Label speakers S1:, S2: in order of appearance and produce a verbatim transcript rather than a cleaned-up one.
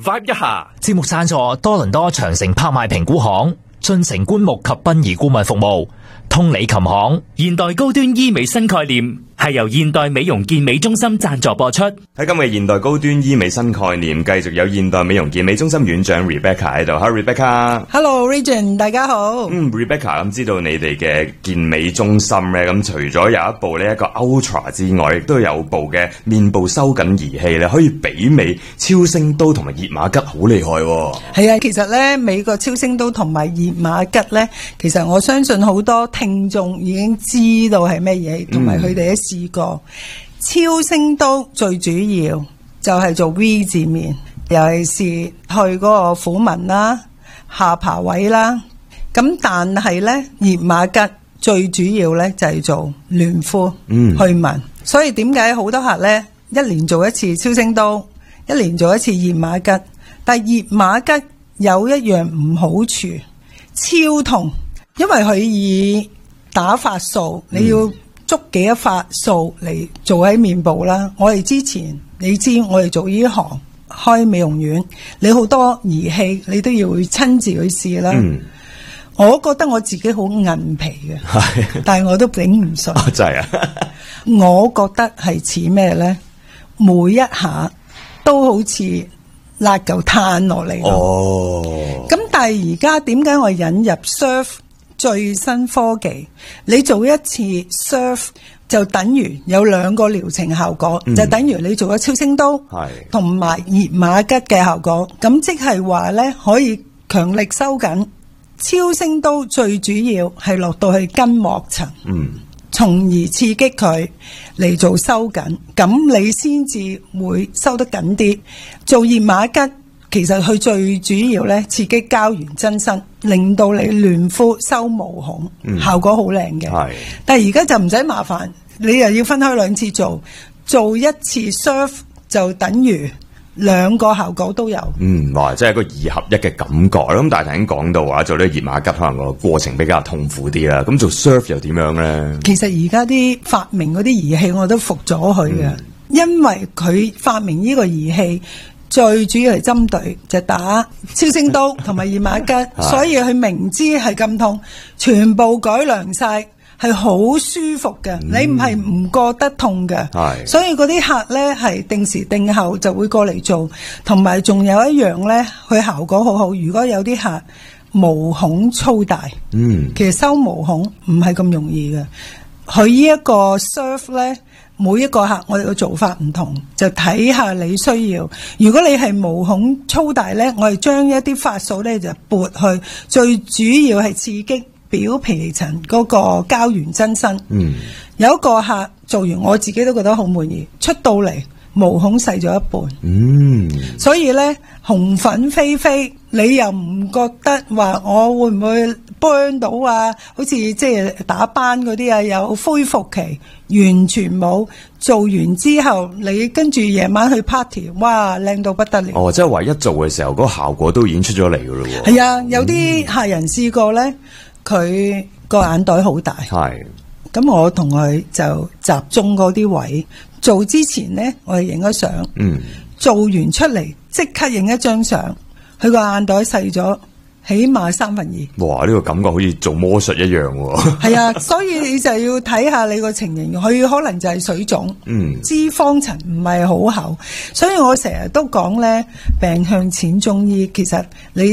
S1: vibe 一下。
S2: 節目贊助多倫多長城拍賣評估行、進城棺木及殯儀顧問服務、通理琴行。
S1: 現代高端醫美新概念係由現代美容健美中心贊助播出。
S3: 喺今日現代高端醫美新概念，繼續有現代美容健美中心院長 Rebecca 喺度。Hello Rebecca。Hello
S4: Region， 大家好。
S3: 嗯 Rebecca， 咁知道你哋嘅健美中心咧，咁除咗有一部呢一個 Ultra 之外，亦都有部嘅面部收緊儀器咧，可以媲美超聲刀同埋熱瑪吉，好厲害喎。
S4: 係啊，其實咧美國超聲刀同埋熱瑪吉咧，其實我相信好多聽眾已經知道係咩嘢，同埋佢哋都試過。超聲刀最主要就係做 V 字面，尤其是去嗰個虎紋啦、下巴位啦。咁但係咧熱瑪吉最主要咧就係做嫩膚、嗯、去紋。所以點解好多客咧一年做一次超聲刀，一年做一次熱瑪吉？但係熱瑪吉有一樣唔好處，超痛，因為佢以打發素，你要捉幾多發素嚟做喺面部啦。我哋之前你知我哋做呢行開美容院，你好多儀器你都要親自去試啦。嗯，我覺得我自己好韌皮嘅，但係我都頂唔順。
S3: 哦，真係啊！
S4: 我覺得係似咩呢？每一下都好似辣嚿炭落嚟。哦，咁但係而家點解我引入 Surf 最新科技？你做一次 Surf 就等於有兩個療程效果，嗯、就等於你做咗超聲刀同埋熱瑪吉嘅效果。咁即係話呢，可以強力收緊。超聲刀最主要係落到去筋膜層，嗯，從而刺激佢嚟做收緊，咁你先至會收得緊啲。做熱瑪吉其實佢最主要咧刺激膠原增生，令到你嫩膚收毛孔，嗯、效果好靚嘅。係，但係而家就唔使麻煩，你又要分開兩次做，做一次 Surf 就等於兩個效果都有。嗯，
S3: 哇，即係一個二合一嘅感覺。咁但係頭先講到話做呢熱瑪吉可能個過程比較痛苦啲啦。咁做 Surf 又點樣咧？
S4: 其實而家啲發明嗰啲儀器我都服咗佢嘅，嗯、因為佢發明呢個儀器最主要係針對就打超聲刀同埋熱瑪吉，所以佢明知係咁痛，全部改良晒。係好舒服嘅，嗯、你唔係唔覺得痛嘅，所以嗰啲客呢係定時定候就會過嚟做，同埋仲有一樣呢，佢效果好好。如果有啲客毛孔粗大，嗯，其實收毛孔唔係咁容易嘅。佢呢一個 Surf 呢，每一個客我哋嘅做法唔同，就睇下你需要。如果你係毛孔粗大呢，我哋將一啲髮素呢就撥去，最主要係刺激表皮層嗰個膠原增生。嗯，有一個客做完，我自己都覺得好滿意，出到嚟毛孔細咗一半。嗯，所以咧紅粉飛飛，你又唔覺得話我會唔會 burn 到啊？好似即係打斑嗰啲啊，有恢復期，完全冇。做完之後，你跟住夜晚去 party， 哇，靚到不得了。
S3: 哦，即係話一做嘅時候，嗰個效果都已經出咗嚟噶咯。
S4: 係啊，有啲客人試過咧。佢個眼袋好大，係咁我同佢就集中嗰啲位。做之前呢，我哋影咗相，嗯，做完出嚟即刻影一張相，佢個眼袋細咗起碼三分二。
S3: 哇！呢個感覺好似做魔術一樣喎。
S4: 係啊，所以你就要睇下你個情形，佢可能就係水腫，嗯，脂肪層唔係好厚，所以我成日都講咧，病向淺中醫，其實你